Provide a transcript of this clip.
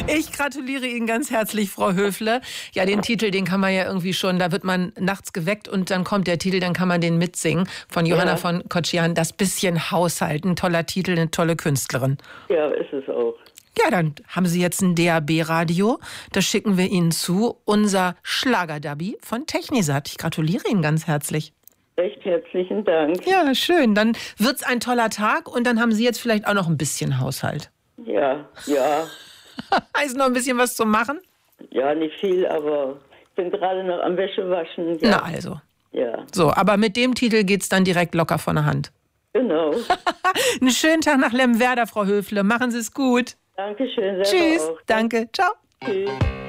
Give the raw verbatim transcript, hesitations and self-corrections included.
Ich gratuliere Ihnen ganz herzlich, Frau Höfle. Ja, den Titel, den kann man ja irgendwie schon, da wird man nachts geweckt und dann kommt der Titel, dann kann man den mitsingen. Von Johanna Ja. von Koczian, das bisschen Haushalt. Ein toller Titel, eine tolle Künstlerin. Ja, ist es auch. Ja, dann haben Sie jetzt ein D A B-Radio. Das schicken wir Ihnen zu. Unser Schlagerdabi von Technisat. Ich gratuliere Ihnen ganz herzlich. Recht herzlichen Dank. Ja, schön. Dann wird's ein toller Tag und dann haben Sie jetzt vielleicht auch noch ein bisschen Haushalt. Ja, ja. Ist noch ein bisschen was zu machen? Ja, nicht viel, aber ich bin gerade noch am Wäschewaschen. Ja. Na also. Ja, So, aber mit dem Titel geht's dann direkt locker von der Hand. genau. Einen schönen Tag nach Lemwerder, Frau Höfle. Machen Sie es gut. Dankeschön. Selber Tschüss. auch. Danke. Ciao. Tschüss.